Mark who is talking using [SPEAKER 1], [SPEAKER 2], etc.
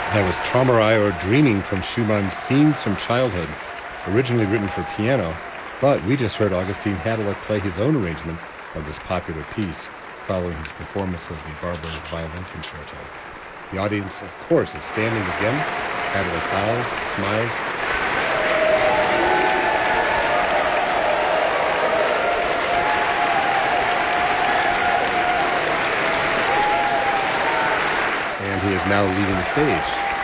[SPEAKER 1] That was Traumerei, or Dreaming, from Schumann's Scenes from Childhood, originally written for piano, but we just heard Augustine Hadelich play his own arrangement of this popular piece following his performance of the Barber Violin Concerto. The audience, of course, is standing again. Hadelich bows, smiles, and he is now leaving the stage.